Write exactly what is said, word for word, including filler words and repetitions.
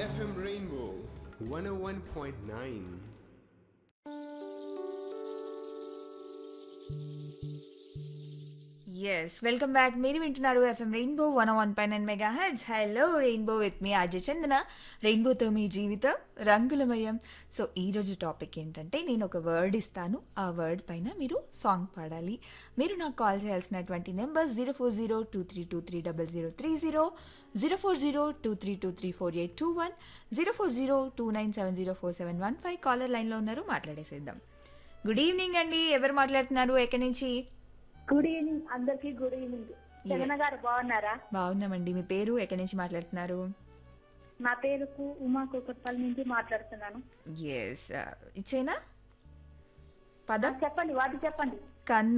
F M Rainbow one oh one point nine. Yes welcome back. మీరు వింటున్నారు FM rainbow one one pi nine mega heads. Hello rainbow with me RJ చందన. రెయిన్బోతో మీ జీవితం రంగులమయం. So ఈరోజు topic ఏంటంటే, నేను ఒక వర్డ్ ఇస్తాను, ఆ వర్డ్ పైన మీరు సాంగ్ పాడాలి. మీరు నాకు కాల్ చేయాల్సినటువంటి number zero four zero two three two three double zero three zero, zero four zero two three two three four eight two one, zero four zero two nine seven zero four seven one five. Caller లైన్లో ఉన్నారు, మాట్లాడేసేద్దాం. Good evening అండి. ఎవరు మాట్లాడుతున్నారు, ఎక్కడి నుంచి? Good evening అందరికి. Good evening Jagan గారు, బాగున్నారా? బాగున్నామండి. మీ పేరు, ఎక్కడి నుంచి మాట్లాడుతున్నారు? నా పేరుకు ఉమా కుకట్పల్లి నుంచి మాట్లాడుతున్నాను. ఎస్, ఇచ్చేనా పదం? చెప్పండి, వాటి చెప్పండి. కన్ను